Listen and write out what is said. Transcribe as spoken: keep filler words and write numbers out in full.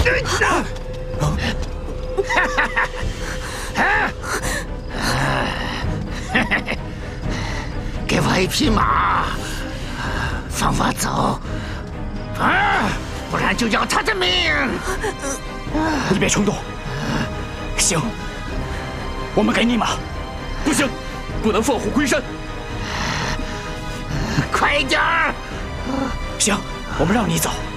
给我一匹马，放我走，啊，不然就要他的命！ 你别冲动。行，我们给你马。不行，不能放虎归山。 快点儿！ 行，我们让你走。